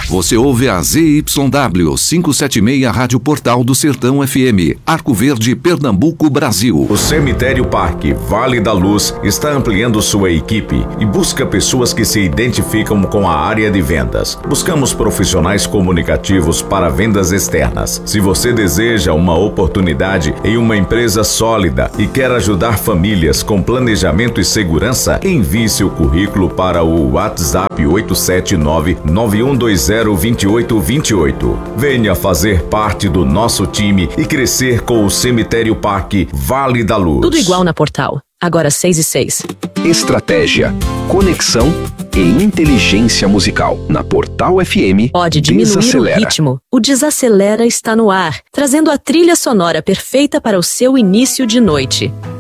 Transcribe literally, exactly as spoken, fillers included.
Você ouve a Z Y W quinhentos e setenta e seis Rádio Portal do Sertão F M, Arco Verde, Pernambuco, Brasil. O Cemitério Parque Vale da Luz está ampliando sua equipe e busca pessoas que se identificam com a área de vendas. Buscamos profissionais comunicativos para vendas externas. Se você deseja uma oportunidade em uma empresa sólida e quer ajudar famílias com planejamento e segurança, envie seu currículo para o WhatsApp oito sete nove, nove um dois zero, dois oito dois oito. Venha fazer parte do nosso time e crescer com o Cemitério Parque Vale da Luz. Tudo igual na Portal, agora seis e seis. Estratégia, conexão e inteligência musical. Na Portal F M, pode diminuir o ritmo. O Desacelera está no ar, trazendo a trilha sonora perfeita para o seu início de noite.